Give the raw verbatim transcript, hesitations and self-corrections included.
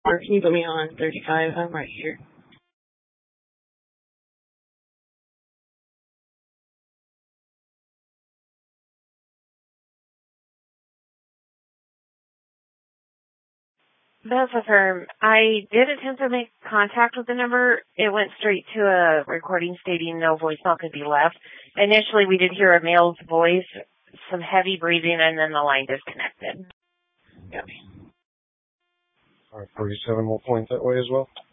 Can you put me on thirty-five? I'm right here. That's a firm. I did attempt to make contact with the number. It went straight to a recording stating no voicemail could be left. Initially, we did hear a male's voice, some heavy breathing, and then the line disconnected. Yep. All right, forty-seven will point that way as well.